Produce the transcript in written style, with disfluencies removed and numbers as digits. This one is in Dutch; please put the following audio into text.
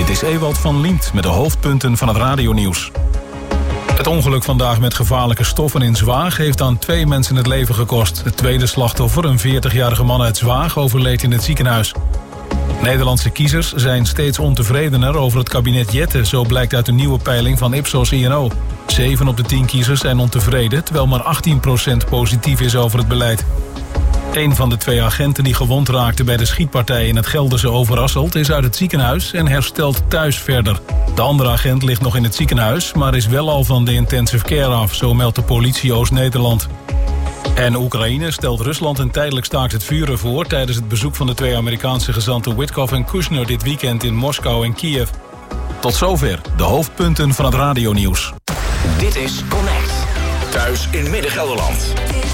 Dit is Ewald van Liemt met de hoofdpunten van het radionieuws. Het ongeluk vandaag met gevaarlijke stoffen in Zwaag heeft aan 2 mensen het leven gekost. Het tweede slachtoffer, een 40-jarige man uit Zwaag, overleed in het ziekenhuis. Nederlandse kiezers zijn steeds ontevredener over het kabinet Jette. Zo blijkt uit een nieuwe peiling van Ipsos INO. 7 op de 10 kiezers zijn ontevreden, terwijl maar 18% positief is over het beleid. Een van de 2 agenten die gewond raakte bij de schietpartij in het Gelderse Overasselt is uit het ziekenhuis en herstelt thuis verder. De andere agent ligt nog in het ziekenhuis, maar is wel al van de intensive care af, zo meldt de politie Oost-Nederland. En Oekraïne stelt Rusland een tijdelijk staakt het vuren voor tijdens het bezoek van de 2 Amerikaanse gezanten Witkoff en Kushner dit weekend in Moskou en Kiev. Tot zover de hoofdpunten van het radionieuws. Dit is Connect. Thuis in Midden-Gelderland.